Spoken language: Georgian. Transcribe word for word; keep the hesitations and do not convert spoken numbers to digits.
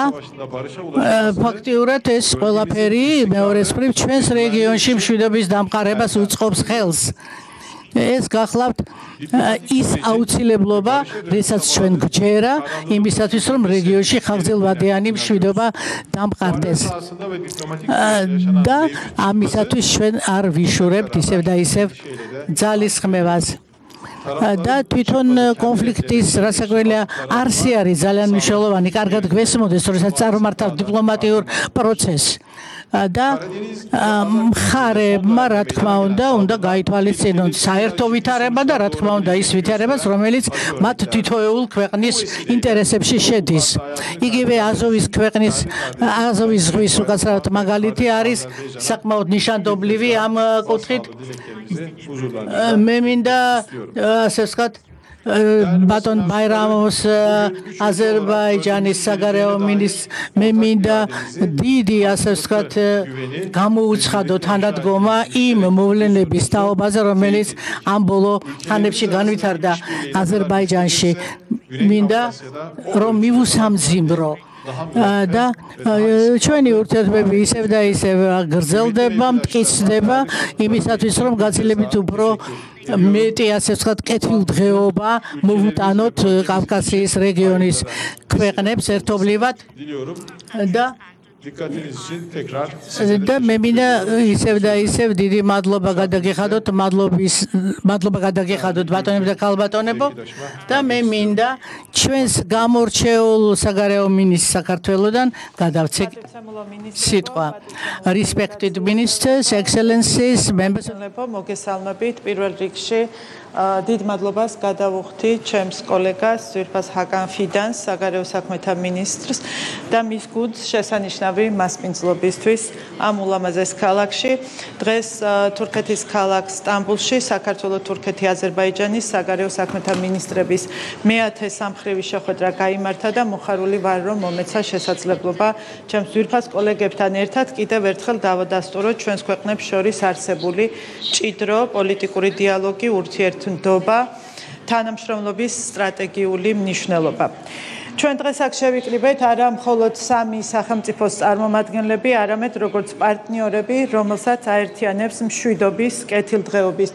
ფაქტიურად ეს ყველაფერი მეორეს მხრივ ჩვენს რეგიონში მშვიდობის დამყარებას უწყობს ხელს. ეს გახლავთ ის აუცილებლობა, რისაც ჩვენ გვჯერა იმისათვის, რომ რეგიონში ხალხზელვადიანი მშვიდობა დამყარდეს. და ამისათვის ჩვენ არ ვიშურებთ ისევ და ისევ ძალისხმევას. და თვითონ კონფლიქტის რასაკვირველია არსი არის ძალიან მნიშვნელოვანი, კარგად გვესმოდეს, როდესაც წარმართავ დიპლომატიურ პროცესს. და მხარეებმა რა თქმა უნდა უნდა გაითვალისწინონ საერთო ვითარება და რა თქმა უნდა ის ვითარებას, რომელიც მათ თითოეულ ქვეყნის ინტერესებში შედის. იგივე აზოვის ქვეყნის აზოვის ზღვის უკაცრავად მაგალითი არის საკმაოდ ნიშანდობლივი ამ კუთხით. მე მინდა ასე ვთქვათ ბატონ ბაირამოს აზერბაიჯანის საგარეო მინისტრს მე მინდა დიდი ასე ვთქვათ გამოუცხადო თანადგომა იმ მოვლენების თაობაზე, რომელიც ამ ბოლო ხანებში განვითარდა აზერბაიჯანში. მინდა რომ მივუსამძიმრო და ჩვენი ურთიერთობები ისევ და ისევ გრძელდება, მტკიცდება იმისათვის, რომ გაცილებით უფრო მეტი ასე ვთქვათ კეთილდღეობა მოვუტანოთ კავკასიის რეგიონის ქვეყნებს ერთობლივად და და მე მინდა ისევ და ისევ დიდი მადლობა გადაგიხადოთ მადლობის მადლობა გადაგიხადოთ ბატონებო და ქალბატონებო და მე მინდა ჩვენს გამორჩეულ საგარეო მინისტრს საქართველოსდან გადავცე სიტყვა. Respected ministers, excellencies, members. მოგესალმებით პირველ რიგში დიდ მადლობას გადავუხდი ჩემს კოლეგას ძვირფას ჰაკან ფიდანს, საგარეო საქმეთა მინისტრს და მის გუნდს შესანიშნავი მასპინძლობისთვის ამ ულამაზეს ქალაქში. დღეს თურქეთის ქალაქ სტამბულში საქართველოს, თურქეთი, აზერბაიჯანის საგარეო საქმეთა მინისტრების მეათე სამხრივი შეხვედრა გაიმართა და მოხარული ვარ, რომ მომეცა შესაძლებლობა ჩემს ძვირფას კოლეგებთან ერთად კიდევ ერთხელ დავადასტუროთ ჩვენს ქვეყნებს შორის არსებული მჭიდრო პოლიტიკური დიალოგი, ურთიერთობა, თანამშრომლობის სტრატეგიული მნიშვნელობა. ჩვენ დღეს აქ შევიკრიბეთ არა მხოლოდ სამი სახელმწიფოს წარმომადგენლები, არამედ როგორც პარტნიორები, რომელსაც აერთიანებს მშვიდობის, კეთილდღეობის